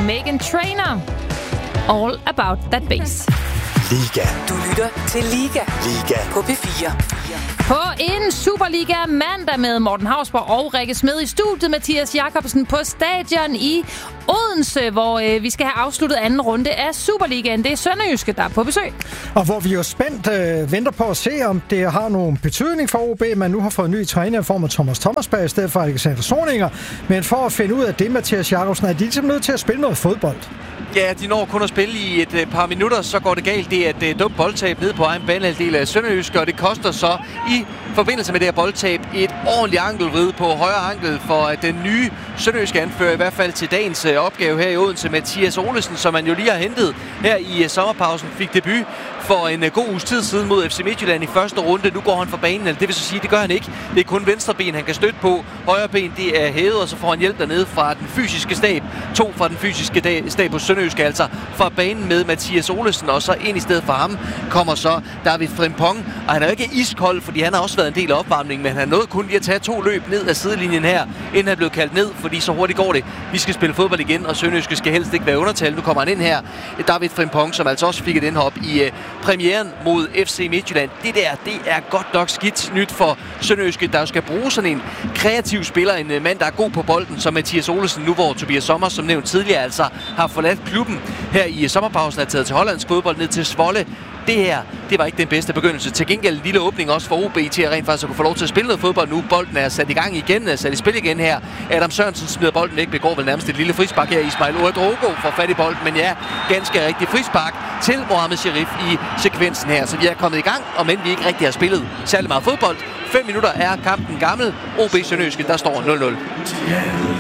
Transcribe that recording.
Meghan Trainor. All About That Bass. Liga. Du lytter til Liga. Liga. På P4. På en Superliga mandag med Morten Hausborg og Rikke Smed i studiet. Mathias Jakobsen på stadion i Odense, hvor vi skal have afsluttet anden runde af Superligaen. Det er Sønderjyske, der er på besøg. Og hvor vi jo spændt venter på at se, om det har nogen betydning for OB, man nu har fået en ny træner i form af Thomas Thomasberg i stedet for Alexander Zorniger. Men for at finde ud af det, Mathias Jakobsen, er de ligesom nødt til at spille noget fodbold? Ja, de når kun at spille i et par minutter, så går det galt. Det er et dumt boldtab ned på egen banehalvdel af Sønderjyske, og det koster så i forbindelse med det her boldtab et ordentligt ankelvrid på højre ankel for den nye Sønderjyske anfører, i hvert fald til dagens opgave her i Odense, Mathias Olesen, som man jo lige har hentet her i sommerpausen, fik debut for en god uges tid siden mod FC Midtjylland i første runde. Nu går han fra banen, det vil så sige, det gør han ikke. Det er kun venstre ben, han kan støtte på. Højre ben, det er hævet, og så får han hjælp dernede fra den fysiske stab. 2 fra den fysiske stab på Sønderjyske, altså fra banen med Mathias Olesen, og så ind i stedet for ham kommer så David Frimpong. Og han er jo ikke iskold, fordi han har også været en del af opvarmningen, men han nåede kun lige at tage 2 løb ned af sidelinjen her, inden han blev kaldt ned, fordi så hurtigt går det. Vi skal spille fodbold igen, og Sønderjyske skal helst ikke være undertal. Nu kommer han ind her, David Frimpong, som altså også fik et indhop i premieren mod FC Midtjylland. Det er godt nok skidt nyt for Sønderjyske, der skal bruge sådan en kreativ spiller, en mand, der er god på bolden, som Mathias Olesen, nu hvor Tobias Sommer, som nævnt tidligere, altså har forladt klubben her i sommerpausen, er taget til hollandsk fodbold ned til Zwolle. Det her, det var ikke den bedste begyndelse. Til gengæld en lille åbning også for OB til at rent faktisk at kunne få lov til at spille noget fodbold nu. Bolden er sat i gang igen, er sat i spil igen her. Adam Sørensen smider bolden væk, begår vel nærmest et lille frispark her. Ismail Ouedraogo får fat i bolden, men ja, ganske rigtig frispark til Mohamed Sherif i sekvensen her. Så vi er kommet i gang, og men vi ikke rigtig har spillet særlig meget fodbold. 5 minutter er kampen gammel. OB Sønderjyske, der står 0-0.